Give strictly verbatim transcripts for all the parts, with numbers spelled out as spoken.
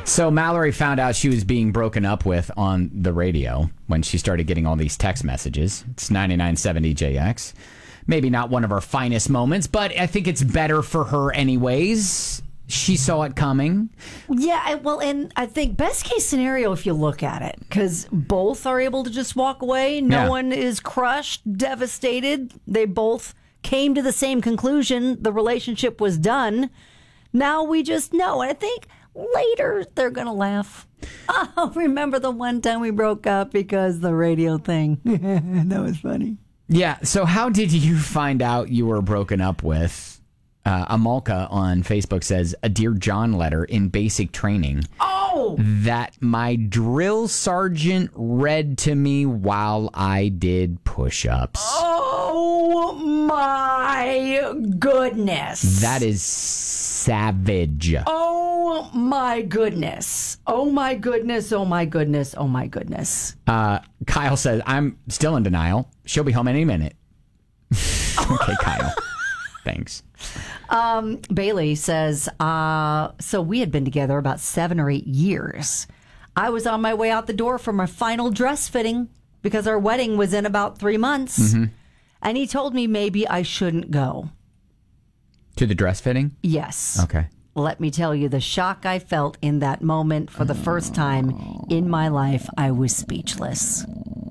So Mallory found out she was being broken up with on the radio when she started getting all these text messages. It's ninety-nine seventy J X. Maybe not one of her finest moments, but I think it's better for her anyways. She saw it coming. Yeah, I- well, and I think best case scenario if you look at it, because both are able to just walk away. No Yeah. one is crushed, devastated. They both came to the same conclusion. The relationship was done. Now we just know. And I think later they're going to laugh. Oh, remember the one time we broke up because the radio thing. That was funny. Yeah, so how did you find out you were broken up with? Uh, Amalka on Facebook says, a Dear John letter in basic training. Oh! That my drill sergeant read to me while I did push-ups. Oh, my goodness. That is savage. Oh, my goodness. Oh, my goodness. Oh, my goodness. Oh, my goodness. Uh, Kyle says, I'm still in denial. She'll be home any minute. Okay, Kyle. Thanks. Um, Bailey says, uh, so we had been together about seven or eight years. I was on my way out the door for my final dress fitting because our wedding was in about three months. Mm-hmm. And he told me maybe I shouldn't go. To the dress fitting? Yes. Okay. Let me tell you, the shock I felt in that moment for the first time in my life, I was speechless.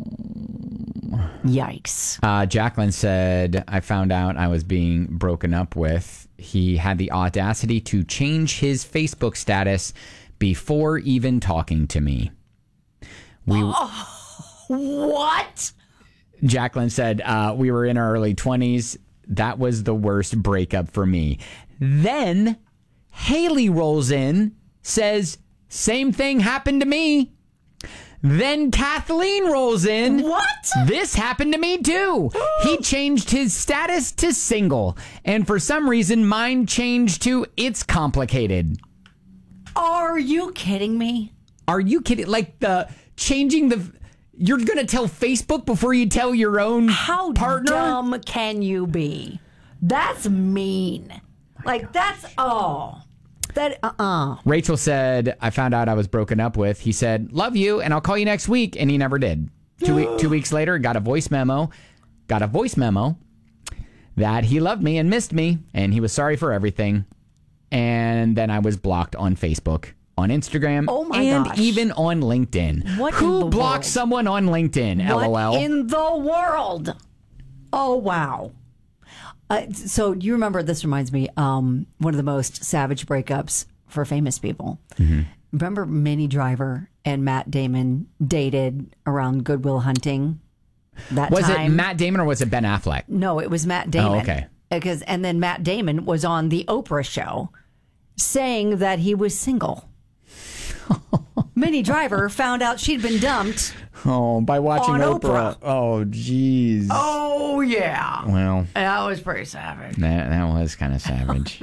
Yikes. Uh, Jacqueline said, I found out I was being broken up with. He had the audacity to change his Facebook status before even talking to me. We, oh, what? Jacqueline said, uh, we were in our early twenties. That was the worst breakup for me. Then Haley rolls in, says, same thing happened to me. Then Kathleen rolls in. What? This happened to me too. He changed his status to single. And for some reason, mine changed to it's complicated. Are you kidding me? Are you kidding? Like the changing the... You're going to tell Facebook before you tell your own How partner? dumb can you be? That's mean. Like, that's... Oh... That uh-uh. Rachel said, I found out I was broken up with. He said, love you, and I'll call you next week. And he never did. Two, week, two weeks later, got a voice memo. Got a voice memo that he loved me and missed me, and he was sorry for everything. And then I was blocked on Facebook, on Instagram, oh my and gosh. even on LinkedIn. What Who in the blocks world? someone on LinkedIn, what LOL? in the world? Oh, wow. Uh, so you remember, this reminds me, um, one of the most savage breakups for famous people. Mm-hmm. Remember Minnie Driver and Matt Damon dated around Good Will Hunting? That was time? it Matt Damon or was it Ben Affleck? No, it was Matt Damon. Oh, okay. Because, and then Matt Damon was on the Oprah show saying that he was single. Minnie Driver found out she'd been dumped. Oh, by watching On Oprah. Oprah. Oh, jeez. Oh, yeah. Well, That was pretty savage. that, that was kind of savage.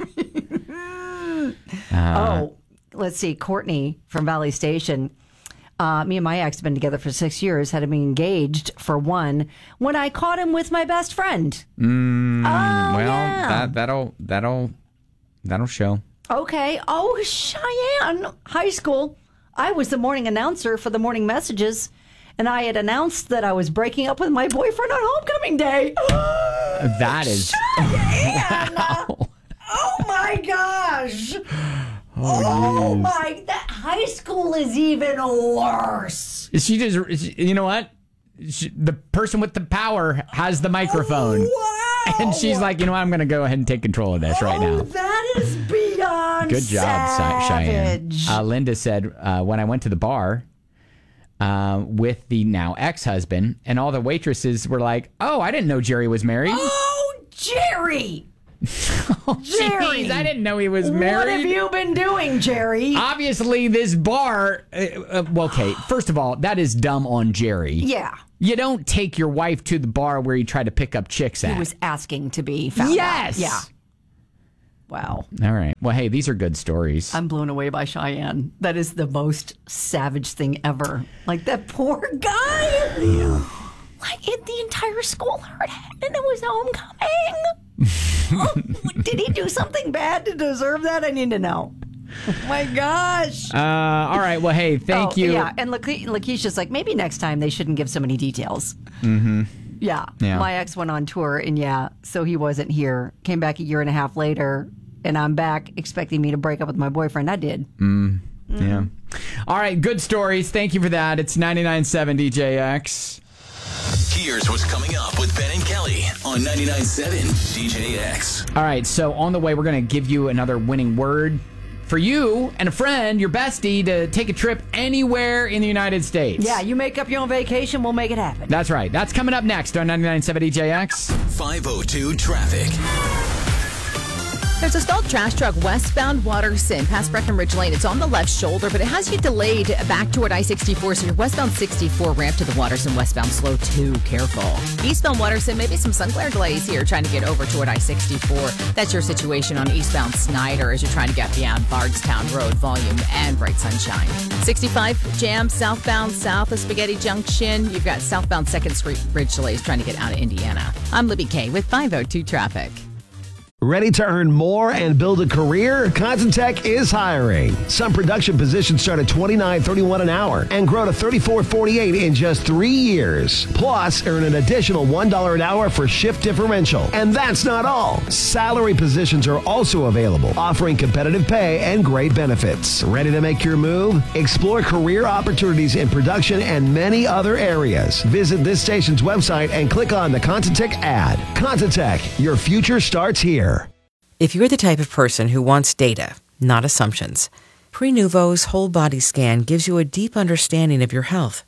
Oh, let's see. Courtney from Valley Station. Uh, me and my ex have been together for six years, had him engaged for one when I caught him with my best friend. Mm, Oh, well, yeah. that, that'll, that'll, that'll show. Okay. Oh, Cheyenne, high school. I was the morning announcer for the morning messages, and I had announced that I was breaking up with my boyfriend on homecoming day. That is... Cheyenne! Wow. Oh, my gosh. Oh, Oh, geez. my. That high school is even worse. She just, you know what? She, the person with the power has the microphone. Wow. And she's like, you know what? I'm going to go ahead and take control of this right Oh, now. that is beyond Good job, Sa- Cheyenne. savage. Uh, Linda said, uh, when I went to the bar uh, with the now ex-husband, and all the waitresses were like, oh, I didn't know Jerry was married. Oh, Jerry. Oh, Jerry. jeez, I didn't know he was married. What have you been doing, Jerry? Obviously, this bar... Uh, uh, well, okay, first of all, that is dumb on Jerry. Yeah. You don't take your wife to the bar where you try to pick up chicks at. He was asking to be found Yes. out. Yeah. Wow. All right. Well, hey, these are good stories. I'm blown away by Cheyenne. That is the most savage thing ever. Like, that poor guy. Yeah. Like, it, the entire school heard it, and it was homecoming. Oh, did he do something bad to deserve that? I need to know. Oh my gosh. Uh, all right. Well, hey, thank oh, you. Yeah, and Lakeisha, Lakeisha's like, maybe next time they shouldn't give so many details. Mm-hmm. Yeah. Yeah. My ex went on tour, and yeah, so he wasn't here. Came back a year and a half later, and I'm back expecting me to break up with my boyfriend. I did. Mm, Mm-hmm. yeah. All right. Good stories. Thank you for that. It's ninety-nine point seven D J X. Here's what's coming up with Ben and Kelly on ninety-nine point seven D J X. All right. So on the way, we're going to give you another winning word for you and a friend, your bestie, to take a trip anywhere in the United States. Yeah, you make up your own vacation, we'll make it happen. That's right. That's coming up next on ninety-nine point seven D J X. five oh two traffic. There's a stalled trash truck westbound Watterson past Breckenridge Lane. It's on the left shoulder, but it has you delayed back toward I sixty-four. So your westbound sixty-four ramp to the Watterson westbound slow too. Careful. Eastbound Watterson, maybe some sun glare delays here trying to get over toward I sixty-four. That's your situation on eastbound Snyder as you're trying to get beyond Bardstown Road, Volume, and Bright Sunshine. sixty-five jam southbound south of Spaghetti Junction. You've got southbound second Street bridge delays trying to get out of Indiana. I'm Libby Kay with five oh two traffic. Ready to earn more and build a career? Contentech is hiring. Some production positions start at twenty-nine thirty-one an hour and grow to thirty-four forty-eight in just three years. Plus, earn an additional one dollar an hour for shift differential. And that's not all. Salary positions are also available, offering competitive pay and great benefits. Ready to make your move? Explore career opportunities in production and many other areas. Visit this station's website and click on the Contentech ad. Contentech, your future starts here. If you're the type of person who wants data, not assumptions, Prenuvo's whole body scan gives you a deep understanding of your health.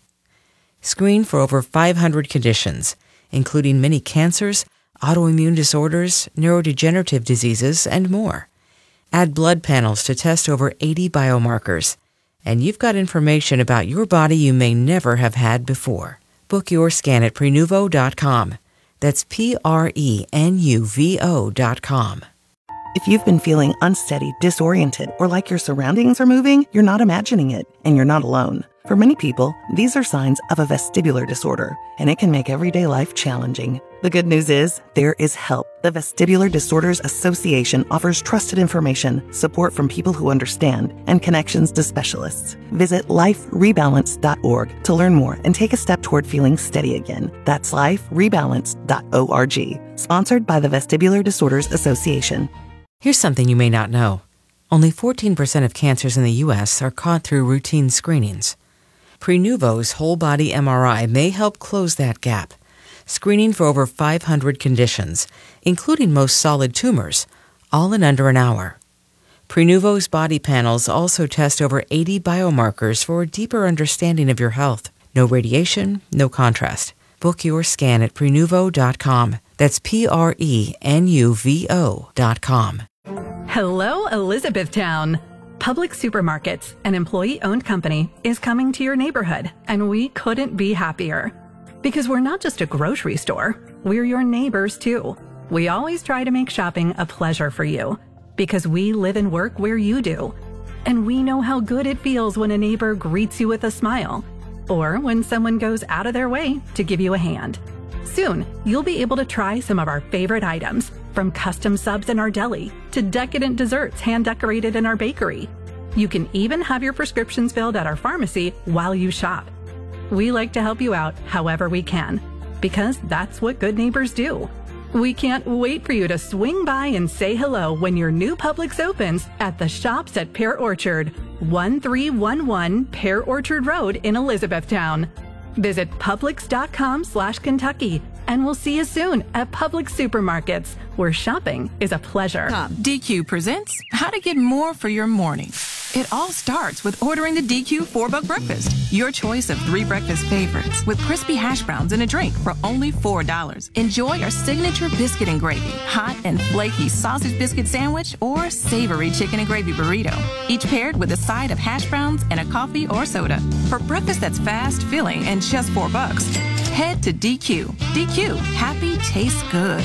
Screen for over five hundred conditions, including many cancers, autoimmune disorders, neurodegenerative diseases, and more. Add blood panels to test over eighty biomarkers, and you've got information about your body you may never have had before. Book your scan at Prenuvo dot com. That's P R E N U V O dot com. If you've been feeling unsteady, disoriented, or like your surroundings are moving, you're not imagining it, and you're not alone. For many people, these are signs of a vestibular disorder, and it can make everyday life challenging. The good news is, there is help. The Vestibular Disorders Association offers trusted information, support from people who understand, and connections to specialists. Visit life rebalance dot org to learn more and take a step toward feeling steady again. That's life rebalance dot org. Sponsored by the Vestibular Disorders Association. Here's something you may not know. Only fourteen percent of cancers in the U S are caught through routine screenings. Prenuvo's whole body M R I may help close that gap, screening for over five hundred conditions, including most solid tumors, all in under an hour. Prenuvo's body panels also test over eighty biomarkers for a deeper understanding of your health. No radiation, no contrast. Book your scan at Prenuvo dot com. That's P R E N U V O dot com. Hello, Elizabethtown. Publix Supermarkets, an employee-owned company, is coming to your neighborhood, and we couldn't be happier. Because we're not just a grocery store, we're your neighbors too. We always try to make shopping a pleasure for you, because we live and work where you do. And we know how good it feels when a neighbor greets you with a smile, or when someone goes out of their way to give you a hand. Soon, you'll be able to try some of our favorite items, from custom subs in our deli to decadent desserts hand-decorated in our bakery. You can even have your prescriptions filled at our pharmacy while you shop. We like to help you out however we can, because that's what good neighbors do. We can't wait for you to swing by and say hello when your new Publix opens at the Shops at Pear Orchard, one three one one Pear Orchard Road in Elizabethtown. Visit Publix.com slash Kentucky, and we'll see you soon at Publix Supermarkets, where shopping is a pleasure. D Q presents how to get more for your morning. It all starts with ordering the D Q four buck breakfast. Your choice of three breakfast favorites with crispy hash browns and a drink for only four dollars. Enjoy our signature biscuit and gravy, hot and flaky sausage biscuit sandwich, or savory chicken and gravy burrito. Each paired with a side of hash browns and a coffee or soda. For breakfast that's fast, filling, and just four bucks, head to D Q. D Q, happy tastes good.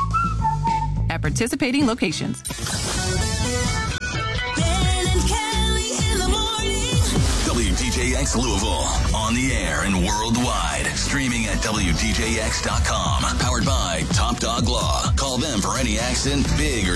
At participating locations. W D J X Louisville, on the air and worldwide. Streaming at W D J X dot com. Powered by Top Dog Law. Call them for any accident, big or